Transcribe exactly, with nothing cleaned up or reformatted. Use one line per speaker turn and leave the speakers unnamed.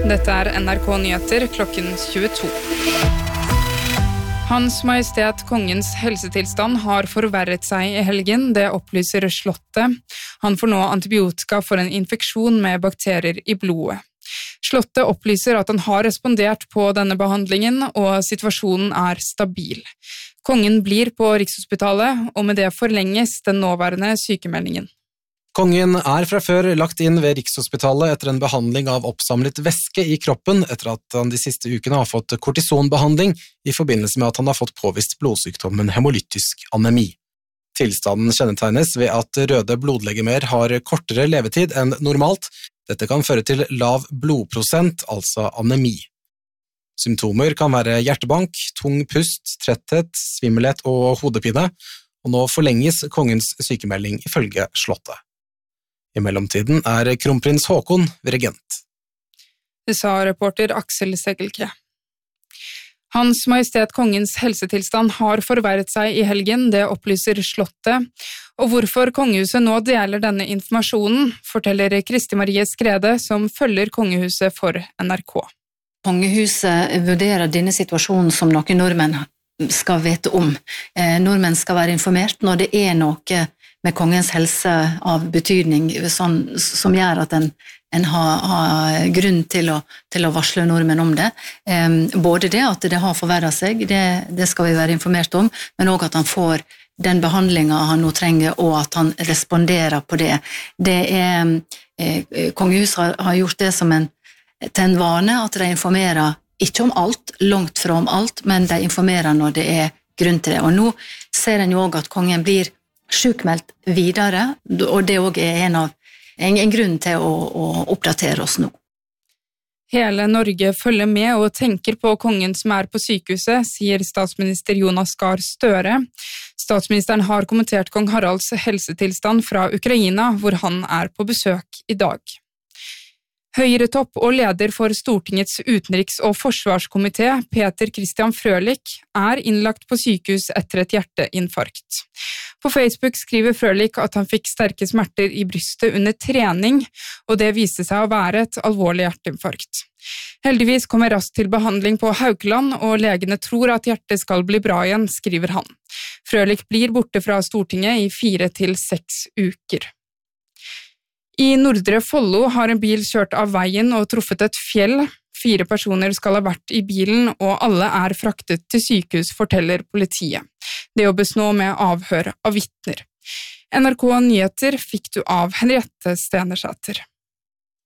Dette er N R K Nyheter klokken tjueto. Hans Majestet Kongens helsetilstand har forverret seg i helgen, det opplyser Slottet. Han får nå antibiotika for en infeksjon med bakterier i blodet. Slottet opplyser at han har respondert på denne behandlingen, og situasjonen er stabil. Kongen blir på Rikshospitalet, og med det forlenges den nåværende sykemeldingen.
Kongen er fra før lagt inn ved Rikshospitalet etter en behandling av oppsamlet væske i kroppen etter at han de siste ukene har fått kortisonbehandling i forbindelse med at han har fått påvist blodsykdommen hemolytisk anemi. Tilstanden kjennetegnes ved at røde blodlegemer har kortere levetid enn normalt. Dette kan føre til lav blodprosent, altså anemi. Symptomer kan være hjertebank, tung pust, tretthet, svimmelhet og hodepine, og nå forlenges kongens sykemelding ifølge Slottet. I mellomtiden er kronprins Haakon regent.
Det sa reporter Aksel Segelke. Hans Majestet Kongens helsetilstand har forverret seg i helgen, det opplyser Slottet. Og hvorfor kongehuset nå deler denne informasjonen, forteller Kristi Marie Skrede, som følger kongehuset for N R K.
Kongehuset vurderer denne situasjonen som noe nordmenn skal vite om. Eh, nordmenn skal være informert når det er noe med kongens helse av betydning sånn, som gjør at en, en har, har grunn til å, til å varsle nordmenn om det. Eh, både det at det har forverret seg, det, det skal vi være informert om, men også at han får den behandlingen han nå trenger, og at han responderer på det. Det er, eh, kongehuset har, har gjort det som en, til en vane, at de informerer ikke om alt, langt fra om alt, men de informerer når det er grunn til det. Og nå ser en jo også at kongen blir sykmeldt videre, og det også er en, av, en, en grunn til å, å oppdatere oss nå.
Hele Norge følger med og tenker på kongen som er på sykehuset, sier statsminister Jonas Gahr Støre. Statsministeren har kommentert kong Haralds helsetilstand fra Ukraina, hvor han er på besøk i dag. Høyretopp og leder for Stortingets utenriks- og forsvarskomité, Peter Christian Frølich, er innlagt på sykehus etter et hjerteinfarkt. På Facebook skriver Frølich at han fikk sterke smerter i brystet under trening, og det viste seg å være et alvorlig hjerteinfarkt. Heldigvis kom jeg raskt til behandling på Haukeland, og legene tror at hjertet skal bli bra igjen, skriver han. Frølich blir borte fra Stortinget i fire til seks uker. I Nordre Follo har en bil kjørt av veien og truffet et fjell. Fire personer skal ha vært i bilen, og alle er fraktet til sykehus, forteller politiet. Det jobbes nå med avhør av vitner. N R K Nyheter fikk du av Henriette Stenersæter.